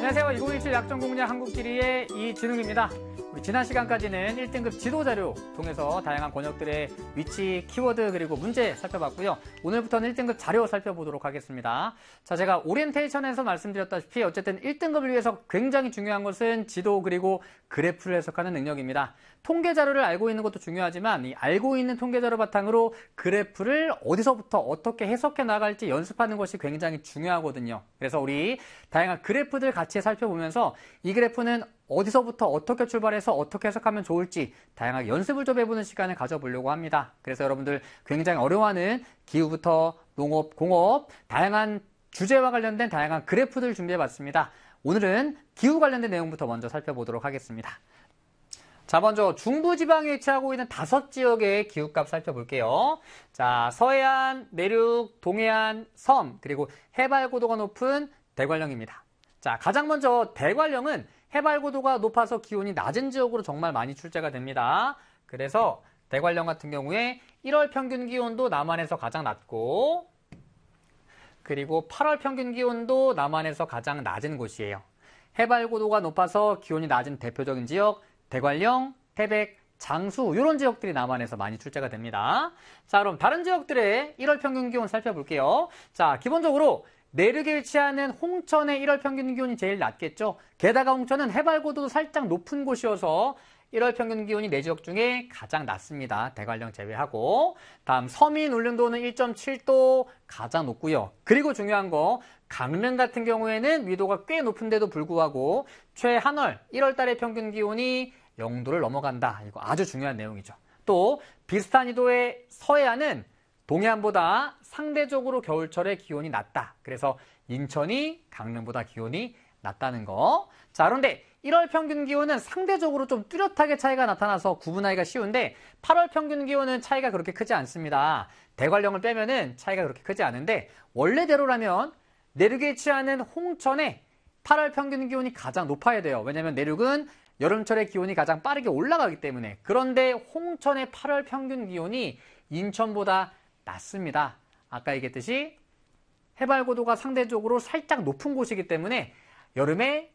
안녕하세요. 2017 약정공략 한국지리의 이진웅입니다. 우리 지난 시간까지는 1등급 지도자료 통해서 다양한 권역들의 위치, 키워드 그리고 문제 살펴봤고요. 오늘부터는 1등급 자료 살펴보도록 하겠습니다. 자, 제가 오리엔테이션에서 말씀드렸다시피 어쨌든 1등급을 위해서 굉장히 중요한 것은 지도 그리고 그래프를 해석하는 능력입니다. 통계 자료를 알고 있는 것도 중요하지만 이 알고 있는 통계 자료 바탕으로 그래프를 어디서부터 어떻게 해석해 나갈지 연습하는 것이 굉장히 중요하거든요. 그래서 우리 다양한 그래프들 같이 살펴보면서 이 그래프는 어디서부터 어떻게 출발해서 어떻게 해석하면 좋을지 다양하게 연습을 좀 해보는 시간을 가져보려고 합니다. 그래서 여러분들 굉장히 어려워하는 기후부터 농업, 공업, 다양한 주제와 관련된 다양한 그래프들 준비해봤습니다. 오늘은 기후 관련된 내용부터 먼저 살펴보도록 하겠습니다. 자, 먼저 중부지방에 위치하고 있는 5지역의 기후값 살펴볼게요. 자, 서해안, 내륙, 동해안, 섬, 그리고 해발고도가 높은 대관령입니다. 자, 가장 먼저 대관령은 해발고도가 높아서 기온이 낮은 지역으로 정말 많이 출제가 됩니다. 그래서 대관령 같은 경우에 1월 평균 기온도 남한에서 가장 낮고 그리고 8월 평균 기온도 남한에서 가장 낮은 곳이에요. 해발고도가 높아서 기온이 낮은 대표적인 지역 대관령, 태백, 장수 이런 지역들이 남한에서 많이 출제가 됩니다. 자, 그럼 다른 지역들의 1월 평균 기온 살펴볼게요. 자, 기본적으로 내륙에 위치하는 홍천의 1월 평균 기온이 제일 낮겠죠. 게다가 홍천은 해발고도도 살짝 높은 곳이어서 1월 평균 기온이 4지역 중에 가장 낮습니다. 대관령 제외하고. 다음 서민 울릉도는 1.7도 가장 높고요. 그리고 중요한 거 강릉 같은 경우에는 위도가 꽤 높은데도 불구하고 최한월 1월 달의 평균 기온이 0도를 넘어간다. 이거 아주 중요한 내용이죠. 또 비슷한 위도의 서해안은 동해안보다 상대적으로 겨울철에 기온이 낮다. 그래서 인천이 강릉보다 기온이 낮다는 거. 자, 그런데 1월 평균 기온은 상대적으로 좀 뚜렷하게 차이가 나타나서 구분하기가 쉬운데 8월 평균 기온은 차이가 그렇게 크지 않습니다. 대관령을 빼면은 차이가 그렇게 크지 않은데 원래대로라면 내륙에 위치하는 홍천의 8월 평균 기온이 가장 높아야 돼요. 왜냐하면 내륙은 여름철에 기온이 가장 빠르게 올라가기 때문에. 그런데 홍천의 8월 평균 기온이 인천보다 낮습니다. 아까 얘기했듯이 해발고도가 상대적으로 살짝 높은 곳이기 때문에 여름에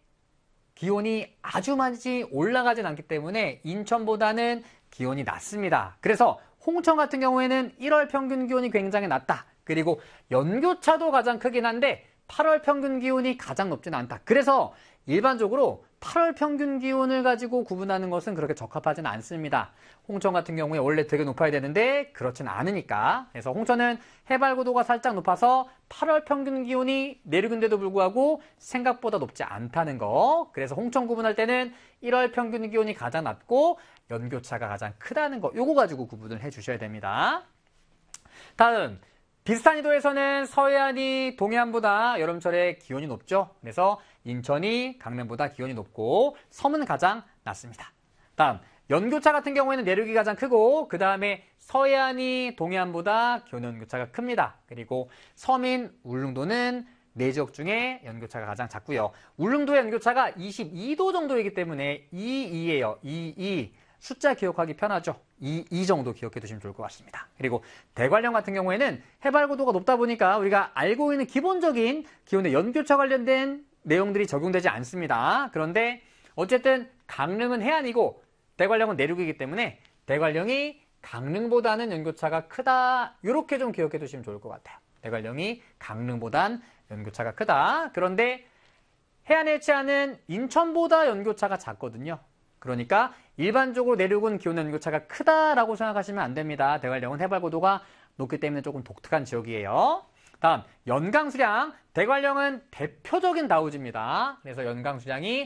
기온이 아주 많이 올라가진 않기 때문에 인천보다는 기온이 낮습니다. 그래서 홍천 같은 경우에는 1월 평균 기온이 굉장히 낮다. 그리고 연교차도 가장 크긴 한데 8월 평균 기온이 가장 높지는 않다. 그래서 일반적으로 8월 평균 기온을 가지고 구분하는 것은 그렇게 적합하지는 않습니다. 홍천 같은 경우에 원래 되게 높아야 되는데 그렇지는 않으니까. 그래서 홍천은 해발고도가 살짝 높아서 8월 평균 기온이 내륙인데도 불구하고 생각보다 높지 않다는 거. 그래서 홍천 구분할 때는 1월 평균 기온이 가장 낮고 연교차가 가장 크다는 거. 요거 가지고 구분을 해주셔야 됩니다. 다음. 비슷한 위도에서는 서해안이 동해안보다 여름철에 기온이 높죠. 그래서 인천이 강릉보다 기온이 높고 섬은 가장 낮습니다. 다음 연교차 같은 경우에는 내륙이 가장 크고 그 다음에 서해안이 동해안보다 기온 연교차가 큽니다. 그리고 섬인 울릉도는 4지역 중에 연교차가 가장 작고요. 울릉도의 연교차가 22도 정도이기 때문에 22예요. 22. 숫자 기억하기 편하죠. 2 정도 기억해 두시면 좋을 것 같습니다. 그리고 대관령 같은 경우에는 해발고도가 높다 보니까 우리가 알고 있는 기본적인 기온의 연교차 관련된 내용들이 적용되지 않습니다. 그런데 어쨌든 강릉은 해안이고 대관령은 내륙이기 때문에 대관령이 강릉보다는 연교차가 크다. 이렇게 좀 기억해 두시면 좋을 것 같아요. 대관령이 강릉보단 연교차가 크다. 그런데 해안에 위치하는 인천보다 연교차가 작거든요. 그러니까 일반적으로 내륙은 기온 연교차가 크다라고 생각하시면 안 됩니다. 대관령은 해발고도가 높기 때문에 조금 독특한 지역이에요. 다음 연강수량. 대관령은 대표적인 다우지입니다. 그래서 연강수량이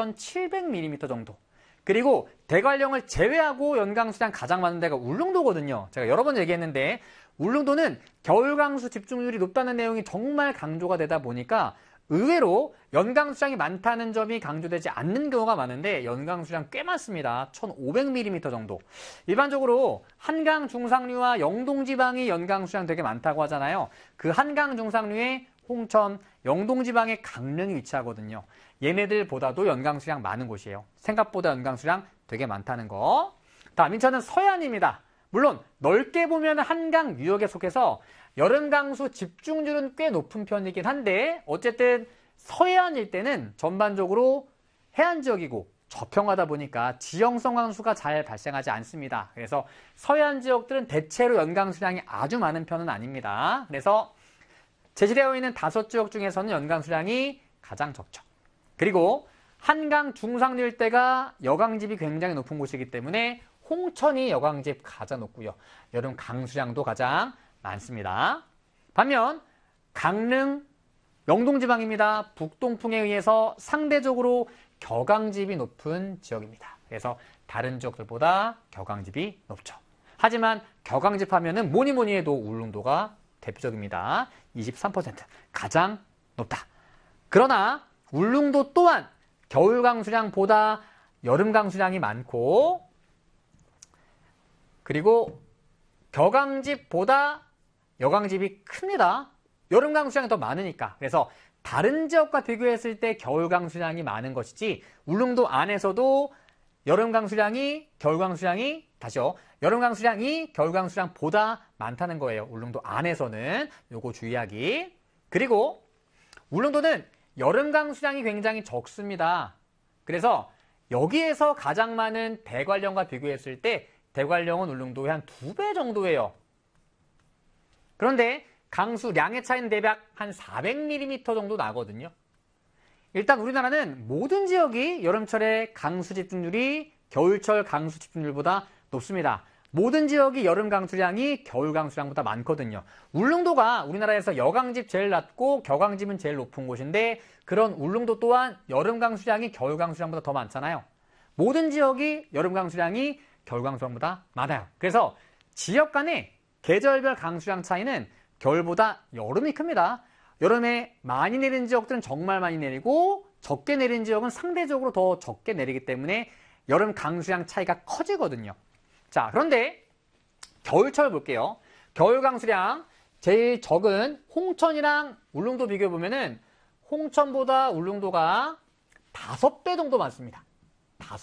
1700mm 정도. 그리고 대관령을 제외하고 연강수량 가장 많은 데가 울릉도거든요. 제가 여러 번 얘기했는데 울릉도는 겨울강수 집중률이 높다는 내용이 정말 강조가 되다 보니까 의외로 연강수량이 많다는 점이 강조되지 않는 경우가 많은데 연강수량 꽤 많습니다. 1500mm 정도. 일반적으로 한강 중상류와 영동지방이 연강수량 되게 많다고 하잖아요. 그 한강 중상류에 홍천, 영동지방에 강릉이 위치하거든요. 얘네들보다도 연강수량 많은 곳이에요. 생각보다 연강수량 되게 많다는 거. 다음 인천은 서해안입니다. 물론 넓게 보면 한강 유역에 속해서 여름 강수 집중률은 꽤 높은 편이긴 한데 어쨌든 서해안 일대는 전반적으로 해안 지역이고 저평하다 보니까 지형성 강수가 잘 발생하지 않습니다. 그래서 서해안 지역들은 대체로 연강 수량이 아주 많은 편은 아닙니다. 그래서 제시되어 있는 5지역 중에서는 연강 수량이 가장 적죠. 그리고 한강 중상류 일대가 여강집이 굉장히 높은 곳이기 때문에 홍천이 여강집 가장 높고요. 여름 강수량도 가장 많습니다. 반면 강릉, 영동지방입니다. 북동풍에 의해서 상대적으로 격강집이 높은 지역입니다. 그래서 다른 지역들보다 격강집이 높죠. 하지만 격강집 하면은 뭐니 해도 울릉도가 대표적입니다. 23% 가장 높다. 그러나 울릉도 또한 겨울 강수량보다 여름 강수량이 많고 그리고 격강집보다 여강집이 큽니다. 여름 강수량이 더 많으니까. 그래서 다른 지역과 비교했을 때 겨울 강수량이 많은 것이지 울릉도 안에서도 여름 강수량이 겨울 강수량이 여름 강수량이 겨울 강수량보다 많다는 거예요. 울릉도 안에서는 요거 주의하기. 그리고 울릉도는 여름 강수량이 굉장히 적습니다. 그래서 여기에서 가장 많은 대관령과 비교했을 때 대관령은 울릉도의 한 2배 정도예요. 그런데 강수량의 차이는 대략 한 400mm 정도 나거든요. 일단 우리나라는 모든 지역이 여름철에 강수 집중률이 겨울철 강수 집중률보다 높습니다. 모든 지역이 여름 강수량이 겨울 강수량보다 많거든요. 울릉도가 우리나라에서 여강집 제일 낮고 격강집은 제일 높은 곳인데 그런 울릉도 또한 여름 강수량이 겨울 강수량보다 더 많잖아요. 모든 지역이 여름 강수량이 겨울 강수량보다 많아요. 그래서 지역 간의 계절별 강수량 차이는 겨울보다 여름이 큽니다. 여름에 많이 내리는 지역들은 정말 많이 내리고 적게 내리는 지역은 상대적으로 더 적게 내리기 때문에 여름 강수량 차이가 커지거든요. 자, 그런데 겨울철 볼게요. 겨울 강수량 제일 적은 홍천이랑 울릉도 비교해보면은 홍천보다 울릉도가 5배 정도 많습니다.